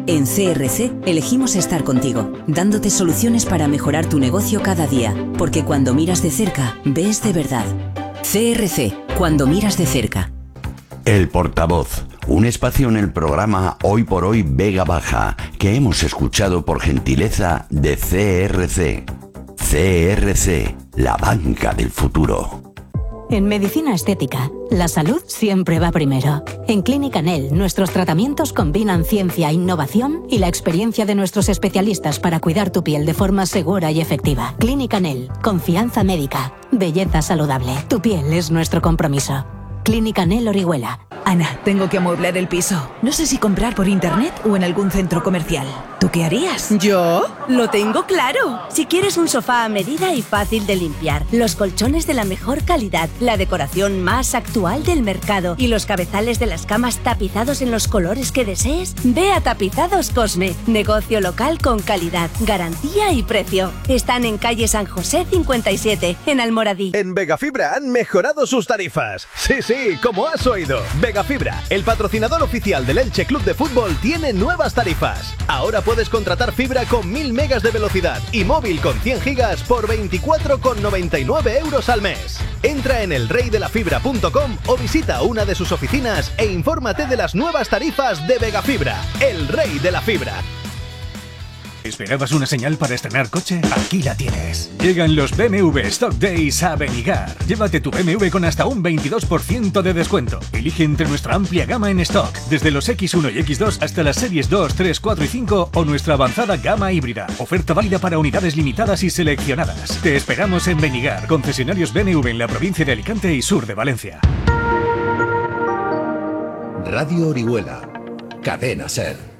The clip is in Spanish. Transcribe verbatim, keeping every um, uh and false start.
En C R C elegimos estar contigo, dándote soluciones para mejorar tu negocio cada día, porque cuando miras de cerca, ves de verdad. C R C, cuando miras de cerca. El Portavoz, un espacio en el programa Hoy por Hoy Vega Baja, que hemos escuchado por gentileza de C R C. C R C, la banca del futuro. En medicina estética, la salud siempre va primero. En Clínica Nel, nuestros tratamientos combinan ciencia, innovación y la experiencia de nuestros especialistas para cuidar tu piel de forma segura y efectiva. Clínica Nel, confianza médica, belleza saludable. Tu piel es nuestro compromiso. Clínica Nel Orihuela. Ana, tengo que amueblar el piso. No sé si comprar por internet o en algún centro comercial. ¿Tú qué harías? ¿Yo? Lo tengo claro. Si quieres un sofá a medida y fácil de limpiar, los colchones de la mejor calidad, la decoración más actual del mercado y los cabezales de las camas tapizados en los colores que desees, ve a Tapizados Cosme. Negocio local con calidad, garantía y precio. Están en calle San José cincuenta y siete, en Almoradí. En Vegafibra han mejorado sus tarifas. Sí, sí, como has oído. Vegafibra, el patrocinador oficial del Elche Club de Fútbol, tiene nuevas tarifas. Ahora puedes contratar fibra con mil megas de velocidad y móvil con cien gigas por veinticuatro con noventa y nueve euros al mes. Entra en el rey de la fibra punto com o visita una de sus oficinas e infórmate de las nuevas tarifas de Vegafibra, el rey de la fibra. ¿Esperabas una señal para estrenar coche? Aquí la tienes. Llegan los B M W Stock Days a Benigar. Llévate tu B M W con hasta un veintidós por ciento de descuento. Elige entre nuestra amplia gama en stock, desde los equis uno y equis dos hasta las series dos, tres, cuatro y cinco o nuestra avanzada gama híbrida. Oferta válida para unidades limitadas y seleccionadas. Te esperamos en Benigar, concesionarios B M W en la provincia de Alicante y sur de Valencia. Radio Orihuela, Cadena Ser.